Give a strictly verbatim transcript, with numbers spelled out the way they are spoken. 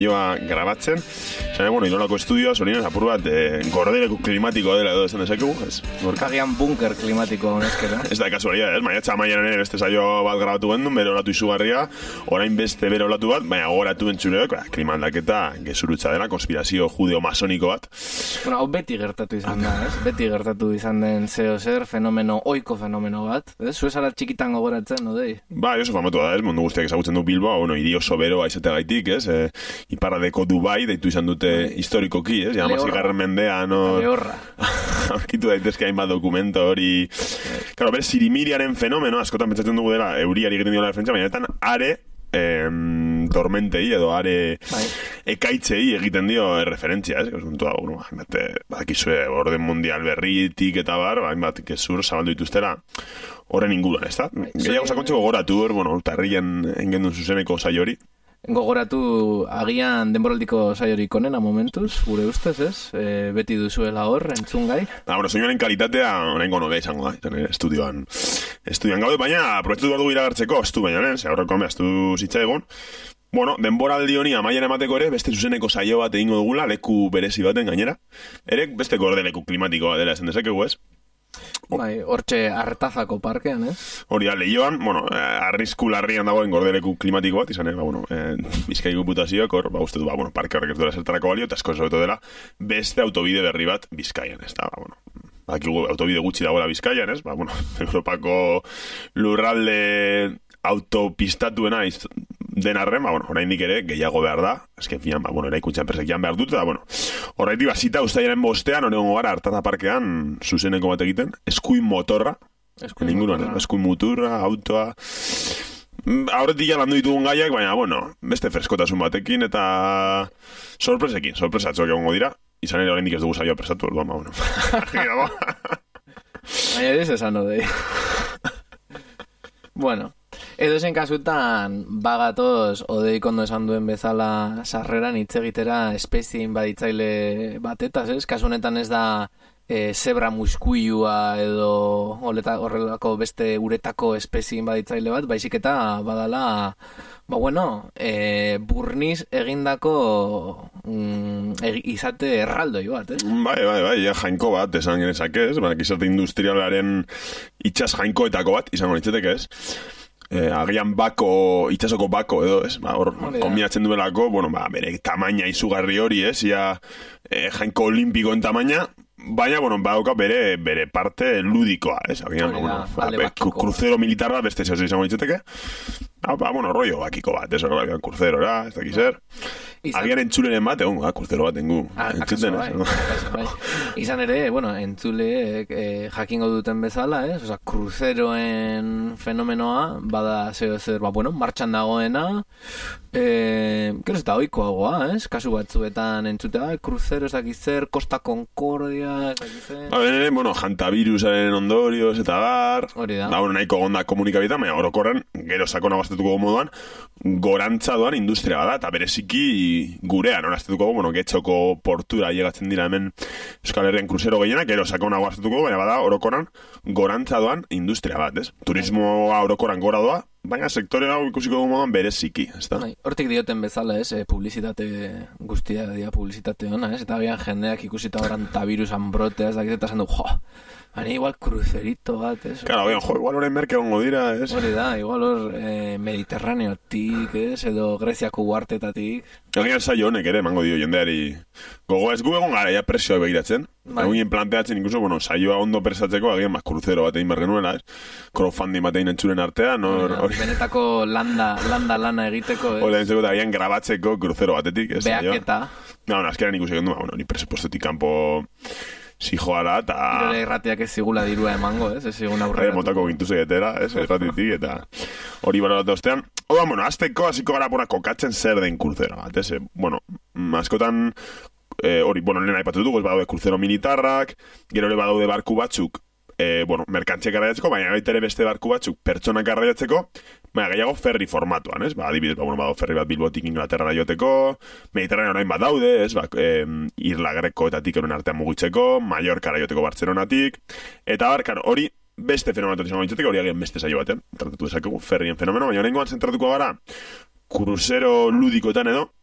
joa grabatzen, zene, bueno, Irolako estudioa, zorinez, apur bat, eh, gordeleku klimatikoa dela edo esan dezakegu, ez? Kagian bunker klimatikoa honezkera. Ez da kasualia, ez? Maiatza amaian ere beste saio bat grabatu gendun, bere olatu izugarria, orain beste bere olatu bat, baina gogoratu entzuleok, ba, klima aldaketa gezurutza dela, konspirazio judeo-masoniko bat. Bueno, hau beti gertatu izan da, ez? Beti gertatu izan den zeo zer, fenomeno, oiko fenomeno bat, ez? Zuezara txikitan gogoratzen, no dei? Ba, oso famatu da, ez? Mundu guztiak ezagutzen du Bilboa, bueno, hiri oso beroa izateagaitik, ez? E, iparradeko Dubai, deitu izan dute historikoki, ez? Ja, mazigarren mendean, no? Lehorra. Aurkitu daitezke hainbat dokumento hori. Claro, bere sirimiriaren fenomeno, askotan pentsatzen dugu dela, euriari egiten diola defentsa, baina etan are em, tormentei edo are bai. Ekaitzei egiten dio referentzia, ez? Kontua, bueno, hainbat, badakizue orden mundial berritik eta bar, hainbat gezur zabaldu dituztera horren inguruan, ez da? Gehiago sakontzeko goratu, bueno, tarrien engendun zuzeneko saio hori. Gogoratu agian denboraldiko saiorik onena momentuz, gure ustez, ez? E, beti duzuela hor, entzungai. Ah, bueno, soinuaren kalitatea orain gono beha izango da, izan, estudioan. Estudioan gaude, baina aprobetu behar dugu iragartzeko, estu baina, lehen, ze aurreko hamea, estu zitza egon. Bueno, denboraldi honi amaian emateko ere, beste zuzeneko saio bat egingo dugula, leku berezi baten gainera. Ere, beste gorde leku klimatikoa dela esan dezakegu, ez? Bai, hortxe Artazako parkean, ez? Hori da, lehioan, bueno, arrisku larrian dagoen gordeleku klimatiko bat, izan, eh, ba, bueno, eh, Bizkai Diputazioak, hor, ba, uste du, ba, bueno, parke horrek ez duela zertarako balio, eta asko sobeto dela, beste autobide berri bat Bizkaian, ez da, ba, bueno, bakigu autobide gutxi dagoela Bizkaian, ez? Ba, bueno, Europako lurralde autopistatuena iz, den arren, ba, bueno, oraindik ere gehiago behar da, azken finan, ba, bueno, eraikuntza enpresekian behar dut, eta, bueno, horretik bazita ustaiaren bostean, honegon gara Artaza parkean, zuzeneko bat egiten, eskuin motorra, eskuin inguruan, motorra. Eskuin muturra, autoa, aurretik ja landu ditugun gaiak, baina, bueno, beste freskotasun batekin, eta sorpresekin, sorpresatxoak egongo dira, izan ere oraindik ez dugu saioa prestatu, orduan, ba, bueno, baina ez esan odei. Bueno, edo zen kasutan bagatoz odeik ondo esan duen bezala sarreran hitz egitera espezien baditzaile batetaz, ez? Kasu honetan ez da e, zebra muskuilua edo oleta, horrelako beste uretako espezien baditzaile bat, baizik eta badala, ba bueno, e, burniz egindako mm, e, izate erraldoi bat, ez? Bai, bai, bai, ja, jainko bat, esan genezake, ez? Ba, izate industrialaren itxas jainkoetako bat, izango nitzeteke, ez? Eh, agian bako, itxasoko bako edo, ez? Ba, hor, kombinatzen duelako, bueno, ba, bere tamaina izugarri hori, ez? Ia, eh, jainko olimpikoen tamaina, baina, bueno, badauka bere, bere parte ludikoa, ez? Agian, bueno, ba, be, kruzero militar bat, beste zehaz izango ditzeteke. Ah, ba, bueno, rollo bakiko bat, ez? Agian, kruzerora, ez dakiz er. Agian entzulenen bat, egon, ah, kruzero bat engu. Entzuten, ez? Izan ere, bueno, entzule eh, jakingo duten bezala, ez? Osa, kruzeroen fenomenoa, bada zeo zer, ba, bueno, martxan dagoena, eh, gero ez da oikoagoa, ez? Kasu batzuetan entzutea, kruzero ez dakiz zer, Costa Concordia, ez dakiz zer. Ba, bene, bueno, jantavirusaren ondorioz eta gar. Hori da. Ba, bueno, nahiko gonda komunikabita, baina orokorren, gero sakona gaztetuko moduan, gorantza doan industria bada, eta bereziki gurean, onaztetuko, bueno, Getxoko portura llegatzen dira hemen Euskal Herrian kruzero gehienak, gero sakonago gaztetuko, baina bada, orokoran gorantza doan industria bat, ez? Turismoa orokoran gora doa, baina sektore hau ikusiko moduan bereziki, ez da? Hortik dioten bezala, ez, e, publizitate guztia dia publizitate ona, ez? Eta agian jendeak ikusita orantavirus ambrotea, ez dakit, eta esan du, jo, baina igual kruzerito bat, ez? Claro, agian, jo, igual horrein merke ongo dira, ez? Hori da, igual hor eh, Mediterraneotik, ez? Edo Greziako uartetatik. Agian saio honek ere, emango dio jendeari gogo ez gu egon gara, ja presioa begiratzen. Bai. Egin planteatzen, incluso, bueno, saioa ondo presatzeko, agian, mas kruzero bat egin behar genuela, ez? Crowdfunding bat egin entzuren artean, hor... Or... Benetako landa, landa lana egiteko, ez? Hori entzeko, agian grabatzeko kruzero batetik, ez? Beaketa. No, no, azkeran ikusi gendu, bueno, ni presupuestotik kanpo zijoala, eta... Irole irratiak ez zigula dirua emango, ez? Ez zigun aurrera. Ere, motako gintu zegetera, ez? Irratitik, eta hori barata ostean. Oda, bueno, azteko, hasiko gara pona kokatzen zer den kruzero, bat, ez? Bueno, askotan... Eh, hori, bueno, lehen aipatu dugu, ez badaude kruzero militarrak, gero ere badaude barku batzuk, eh, bueno, merkantziak garraiatzeko, baina baita ere beste barku batzuk pertsonak garraiatzeko, baina gehiago ferri formatuan, ez? Ba, adibidez, ba, bueno, badau ferri bat Bilbotik Inglaterra joteko, Mediterraneo orain badaude, ez? Ba, eh, Irla Grekoetatik euren artean mugitzeko, Mallorca joteko Bartzelonatik, eta bar, hori beste fenomeno izango ditzatek, hori agian beste saio baten, tratatu dezakegu ferrien fenomeno, baina horrengoan zentratuko gara kruzero ludikoetan edo,